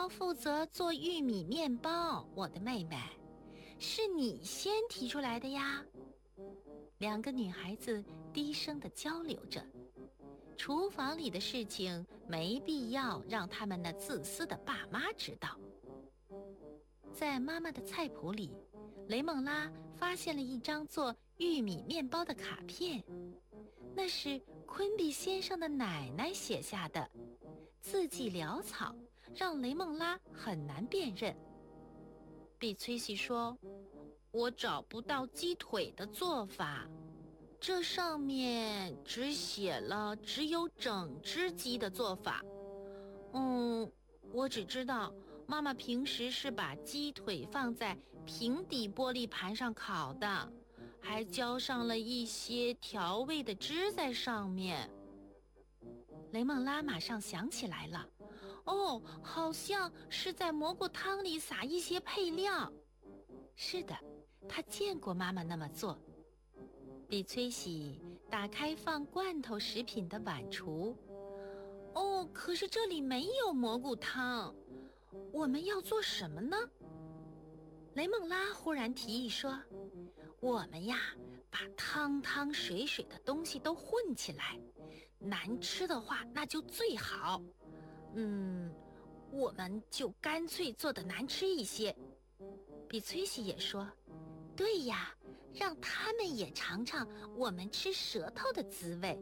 要负责做玉米面包，我的妹妹，是你先提出来的呀。两个女孩子低声地交流着，厨房里的事情没必要让他们那自私的爸妈知道。在妈妈的菜谱里，雷梦拉发现了一张做玉米面包的卡片，那是昆比先生的奶奶写下的，字迹潦草，让雷梦拉很难辨认。比崔西说，我找不到鸡腿的做法，这上面只写了只有整只鸡的做法。我只知道妈妈平时是把鸡腿放在平底玻璃盘上烤的，还浇上了一些调味的汁在上面。雷梦拉马上想起来了，好像是在蘑菇汤里撒一些配料。是的，他见过妈妈那么做。比崔西打开放罐头食品的碗橱，可是这里没有蘑菇汤，我们要做什么呢？雷梦拉忽然提议说，我们呀，把汤汤水水的东西都混起来，难吃的话那就最好。我们就干脆做得难吃一些。比崔西也说，对呀，让他们也尝尝我们吃舌头的滋味。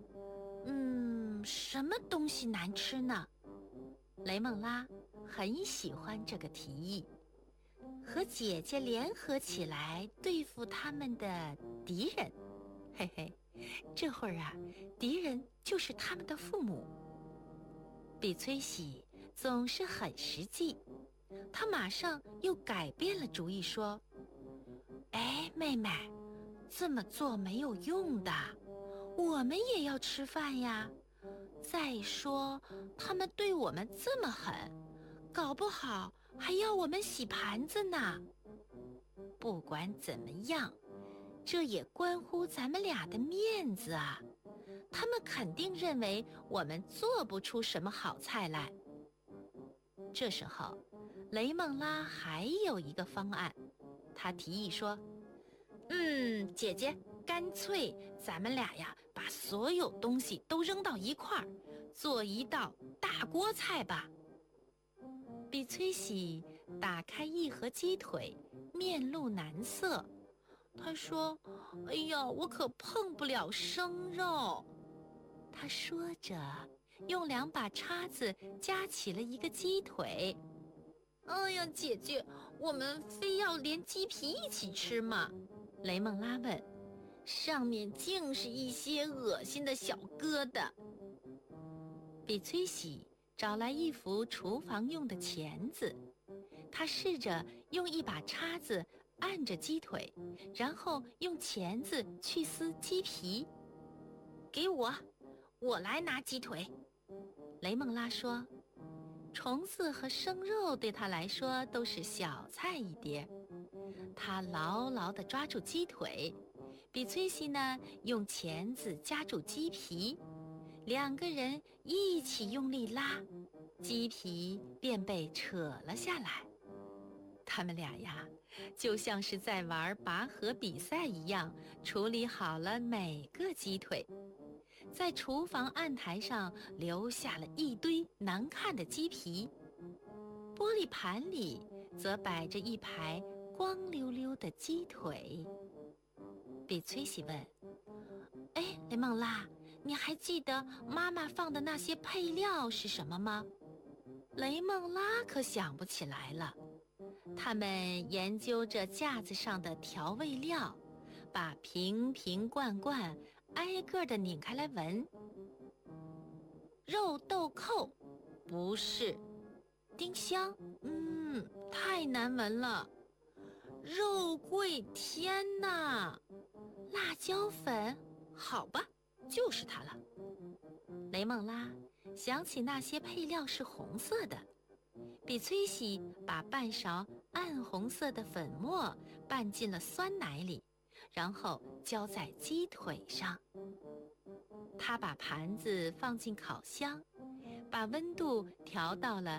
什么东西难吃呢？雷梦拉很喜欢这个提议，和姐姐联合起来对付他们的敌人。嘿嘿，这会儿啊，敌人就是他们的父母。比崔西总是很实际，他马上又改变了主意说，妹妹，这么做没有用的，我们也要吃饭呀。再说他们对我们这么狠，搞不好还要我们洗盘子呢。不管怎么样，这也关乎咱们俩的面子啊，他们肯定认为我们做不出什么好菜来。这时候雷梦拉还有一个方案，他提议说，姐姐，干脆咱们俩呀，把所有东西都扔到一块儿，做一道大锅菜吧。比崔西打开一盒鸡腿，面露难色。他说，哎呀，我可碰不了生肉。他说着，用2把叉子夹起了一个鸡腿。哎呀，姐姐，我们非要连鸡皮一起吃吗？雷梦拉问，上面竟是一些恶心的小疙瘩。比崔西找来一副厨房用的钳子，他试着用一把叉子按着鸡腿，然后用钳子去撕鸡皮。给我来拿鸡腿。雷梦拉说，虫子和生肉对他来说都是小菜一碟。他牢牢地抓住鸡腿，比崔西呢用钳子夹住鸡皮，两个人一起用力拉，鸡皮便被扯了下来。他们俩呀，就像是在玩拔河比赛一样，处理好了每个鸡腿，在厨房案台上留下了一堆难看的鸡皮，玻璃盘里则摆着一排光溜溜的鸡腿。比崔西问，雷梦拉，你还记得妈妈放的那些配料是什么吗？雷梦拉可想不起来了。他们研究着架子上的调味料，把瓶瓶罐罐挨个地拧开来闻。肉豆蔻，不是。丁香，太难闻了。肉桂，天哪！辣椒粉，好吧，就是它了。雷梦拉想起那些配料是红色的，比崔西把半勺暗红色的粉末拌进了酸奶里，然后浇在鸡腿上。他把盘子放进烤箱，把温度调到了